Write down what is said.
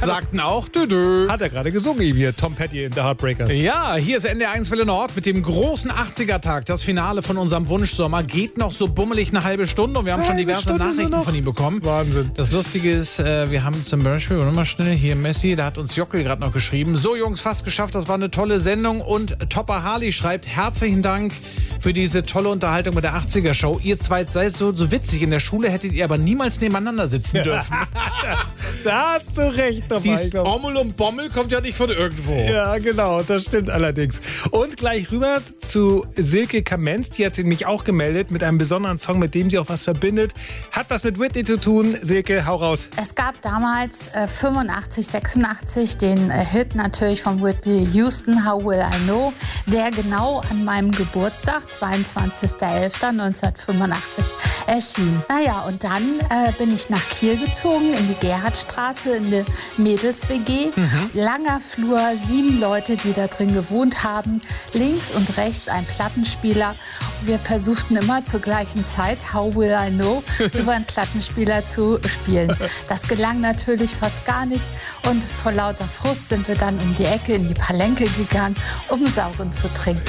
sagten auch Dödö. Hat er gerade gesungen eben hier, Tom Petty in The Heartbreakers. Ja, hier ist NDR1 Welle Nord mit dem großen 80er-Tag. Das Finale von unserem Wunschsommer geht noch so bummelig eine halbe Stunde und wir haben schon diverse Nachrichten von ihm bekommen. Wahnsinn. Das Lustige ist, wir haben zum Beispiel, warte mal schnell, hier Messi, da hat uns Jockel gerade noch geschrieben. So Jungs, fast geschafft, das war eine tolle Sendung und Topper Harley schreibt, herzlichen Dank für diese tolle Unterhaltung mit der 80er-Show. Ihr zwei seid so witzig. In der Schule hättet ihr aber niemals nebeneinander sitzen dürfen. Da hast du recht dabei. Dies Ommel und Bommel kommt ja nicht von irgendwo. Ja, genau, das stimmt allerdings. Und gleich rüber zu Silke Kamenz, die hat sich nämlich auch gemeldet mit einem besonderen Song, mit dem sie auch was verbindet. Hat was mit Whitney zu tun. Silke, hau raus. Es gab damals 85, 86 den Hit natürlich von Whitney Houston, How Will I Know, der genau an meinem Geburtstag, 22.11.1985, erschien. Naja, und dann bin ich nach Kiel gezogen, in die Gerhardstraße, in die Mädels-WG. Langer Flur, 7 Leute, die da drin gewohnt haben. Links und rechts ein Plattenspieler. Wir versuchten immer zur gleichen Zeit, How Will I Know, über einen Plattenspieler zu spielen. Das gelang natürlich fast gar nicht. Und vor lauter Frust sind wir dann um die Ecke in die Palenke gegangen, um sauren zu trinken.